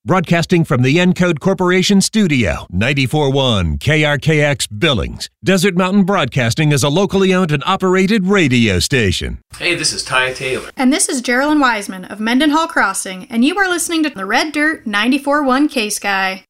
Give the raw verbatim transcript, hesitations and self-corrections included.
Broadcasting from the Encode Corporation studio, ninety-four point one K R K X Billings. Desert Mountain Broadcasting is a locally owned and operated radio station. Hey, this is Ty Taylor. And this is Geraldine Wiseman of Mendenhall Crossing, and you are listening to the Red Dirt ninety-four point one K-Sky.